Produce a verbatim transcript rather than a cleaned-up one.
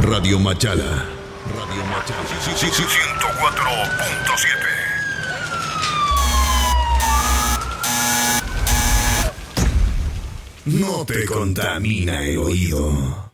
Radio Machala. Radio Machala. Sí, sí, sí, ciento cuatro punto siete. No te contamina el oído.